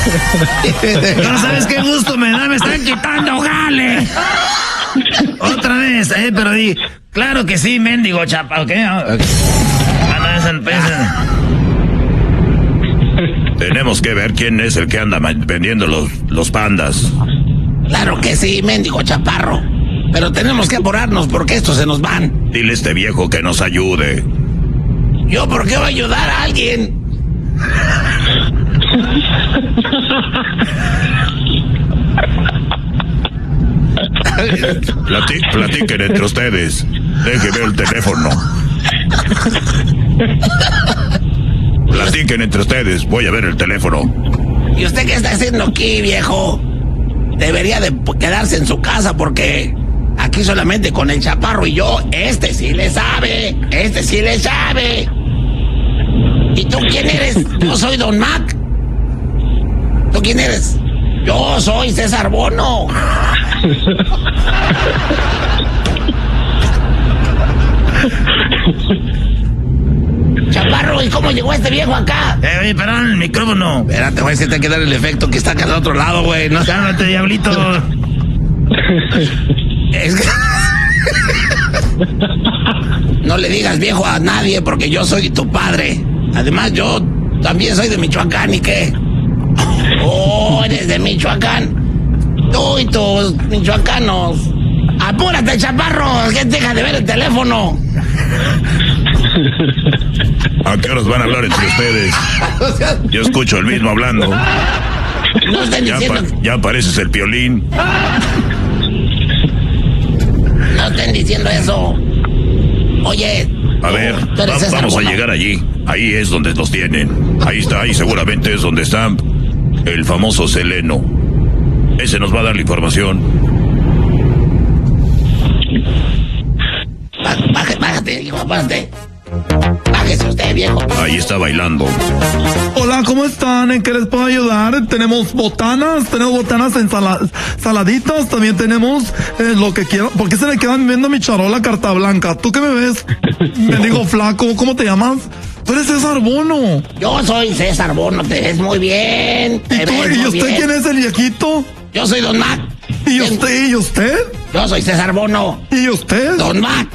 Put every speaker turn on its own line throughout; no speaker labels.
No sabes qué gusto me da, me están quitando jale. Otra vez, pero di, claro que sí, mendigo chapa, ¿ok?
Tenemos que ver quién es el que anda vendiendo los pandas.
Claro que sí, mendigo chaparro. Pero tenemos que apurarnos porque estos se nos van.
Dile a este viejo que nos ayude.
¿Yo por qué voy a ayudar a alguien?
Platiquen entre ustedes. Deje ver el teléfono. Platiquen entre ustedes. Voy a ver el teléfono.
¿Y usted qué está haciendo aquí, viejo? Debería de quedarse en su casa porque aquí solamente con el chaparro y yo, este sí le sabe. ¿Y tú quién eres? Yo soy Don Mac. ¿Tú quién eres? Yo soy César Bono. Chaparro, ¿y cómo llegó este viejo acá?
Oye, perdón, el micrófono.
Espérate, güey, si te hay que dar el efecto que está acá al otro lado, güey. No,
cálmate, diablito.
Es que... No le digas viejo a nadie porque yo soy tu padre. Además, yo también soy de Michoacán, ¿y qué? Oh, eres de Michoacán. Tú y tus michoacanos. Apúrate, chaparro, que deja de ver el teléfono.
¿A qué horas van a hablar entre ustedes? Yo escucho el mismo hablando.
No estén diciendo...
Ya pareces el Piolín.
No estén diciendo eso. Oye...
A ver, vamos a llegar allí. Ahí es donde los tienen. Ahí está, ahí seguramente es donde está el famoso Seleno. Ese nos va a dar la información.
Bájate, hijo, bájate. Bájese usted, viejo.
Ahí está bailando.
Hola, ¿cómo están? ¿En qué les puedo ayudar? Tenemos botanas saladitas, también tenemos lo que quieran. ¿Por qué se le quedan viendo mi charola carta blanca? ¿Tú qué me ves? Me digo flaco, ¿cómo te llamas? Tú eres César Bono.
Yo soy César Bono, te ves muy bien.
¿Y usted quién es el viejito?
Yo soy Don Mac.
¿Y usted? ¿Y usted?
Yo soy César Bono.
¿Y usted?
Don Mac.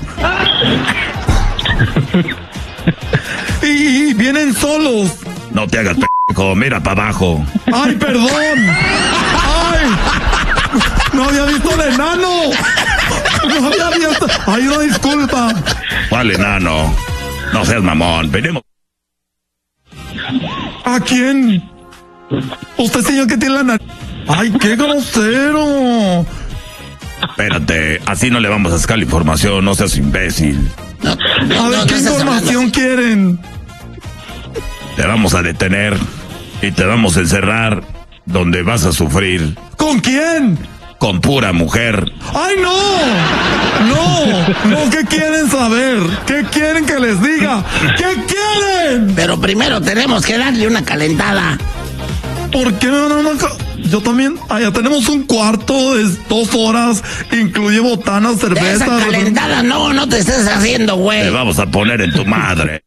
y vienen solos.
No te hagas p***, mira para abajo.
¡Ay, perdón! ¡Ay! ¡No había visto al enano! ¡No había visto! ¡Ay, una disculpa!
¿Cuál enano? No seas mamón, venimos.
¿A quién? Usted, señor, que tiene la nariz. ¡Ay, qué grosero!
Espérate, así no le vamos a sacar la información, no seas imbécil.
A ver, ¿qué información quieren?
Te vamos a detener y te vamos a encerrar donde vas a sufrir.
¿Con quién?
Con pura mujer.
¡Ay, no! No, ¿qué quieren saber? ¿Qué quieren que les diga? ¿Qué quieren?
Pero primero tenemos que darle una calentada.
¿Por qué me van a dar una Yo también, allá tenemos un cuarto de 2 horas, incluye botanas, cerveza.
Esa calentada no te estés haciendo, güey.
Te vamos a poner en tu madre.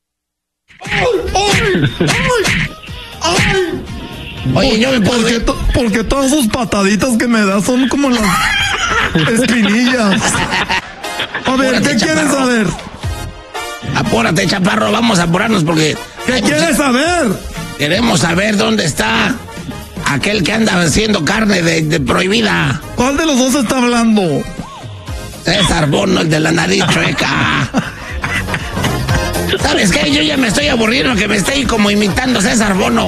¡Ay! Oye, yo me puedo...
Porque todas sus pataditas que me das son como las espinillas. A ver, ¿qué quieres saber?
Apúrate, chaparro, vamos a apurarnos porque...
¿Qué quieres saber?
Queremos saber dónde está aquel que anda haciendo carne de prohibida.
¿Cuál de los dos está hablando?
César Bono, el de la nariz chueca. ¿Sabes qué? Yo ya me estoy aburriendo que me esté como imitando a César Bono.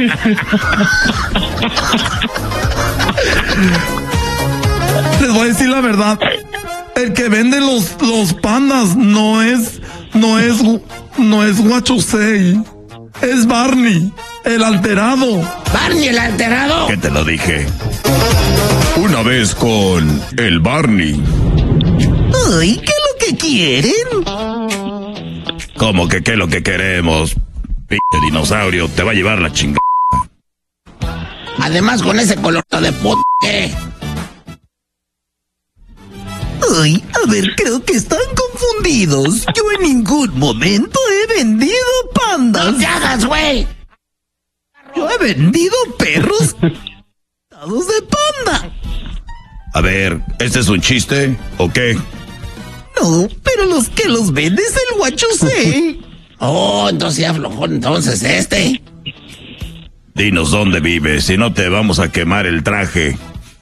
Les voy a decir la verdad. El que vende los pandas no es Guachusei. Es Barney, el alterado.
¿Barney, el alterado?
¿Qué te lo dije? Una vez con el Barney.
Ay, ¿qué es lo que quieren?
¿Cómo que qué es lo que queremos? Pinche dinosaurio, te va a llevar la chingada.
Además con ese color de puta.
Ay, a ver, creo que están confundidos. Yo en ningún momento he vendido pandas.
¡No te hagas, güey!
Yo he vendido perros dados de panda.
A ver, ¿este es un chiste o qué?
No, pero los que los vende es el Huachusei.
Oh, entonces ya aflojó entonces este.
Dinos dónde vives, si no te vamos a quemar el traje.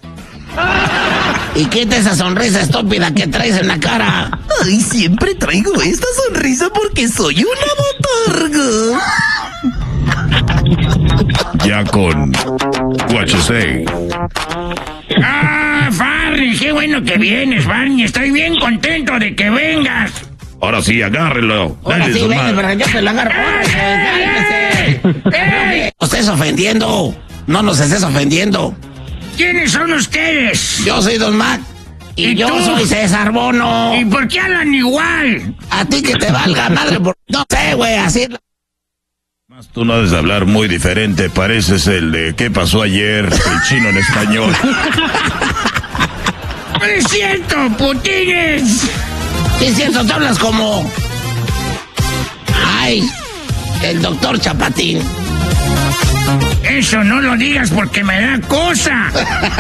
Y quita esa sonrisa estúpida que traes en la cara.
Ay, siempre traigo esta sonrisa porque soy una botarga.
Ya con Huachusei.
¡Ah, Barney! ¡Qué bueno que vienes, Barney! Estoy bien contento de que vengas.
Ahora sí, agárrelo.
Ahora
Dale
sí,
su
vete,
madre.
pero yo te lo agarro.
¡Ey!
No estés ofendiendo. No nos estés ofendiendo.
¿Quiénes son ustedes?
Yo soy Don Mac. Y
¿Y
yo
tú?
soy César Bono.
¿Y por qué hablan igual?
A ti que te valga madre. No sé, güey, así.
Tú no debes hablar muy diferente, pareces el de ¿qué pasó ayer? El chino en español.
¡No es cierto, putines!
Sí, es cierto, te hablas como... Ay, el doctor Chapatín.
Eso no lo digas porque me da cosa.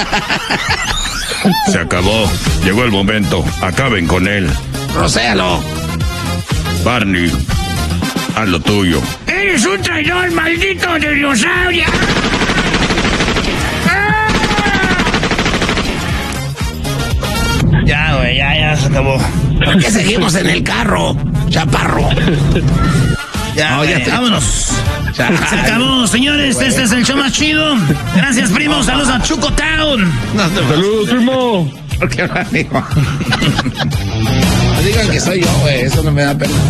Se acabó, llegó el momento, acaben con él.
Rocéalo.
Barney, haz lo tuyo.
¡Eres un traidor, maldito dinosaurio! ¡Ah!
Ya, güey, ya se acabó.
¿Por qué seguimos en el carro, chaparro?
Ya,
No,
güey,
ya te-
vámonos. Se acabó, señores. Este es el show más chido. Gracias, primo. Saludos a Chuco Town.
¡Saludos, primo!
¿Por qué lo digo? No digan que soy yo, güey. Eso no me da pena.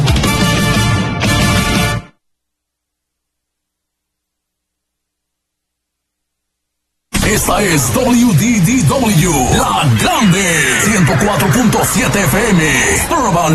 Esta es WDDW, La Grande, 104.7 FM, Urban